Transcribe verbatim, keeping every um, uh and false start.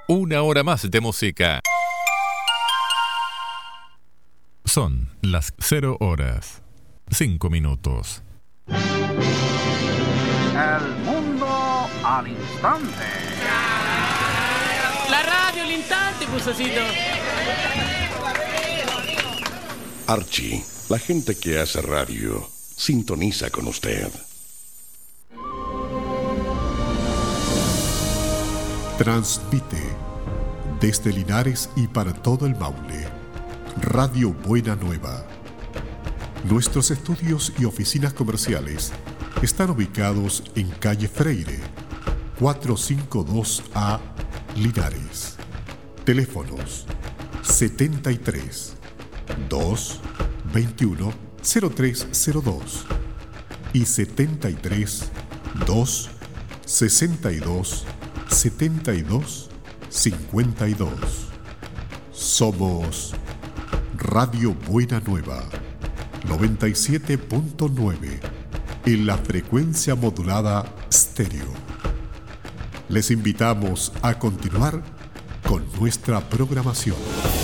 Una hora más de música. Son las cero horas, cinco minutos. El mundo al instante. La radio al instante, Pusacito. Archie, la gente que hace radio, sintoniza con usted. Transmite desde Linares y para todo el Maule, Radio Buena Nueva. Nuestros estudios y oficinas comerciales están ubicados en calle Freire, cuatrocientos cincuenta y dos A, Linares. Teléfonos setenta y tres, dos, veintiuno, cero tres cero dos y setenta y tres, dos, sesenta y dos, setenta y dos, cincuenta y dos. Somos Radio Buena Nueva, noventa y siete punto nueve en la frecuencia modulada estéreo. Les invitamos a continuar con nuestra programación.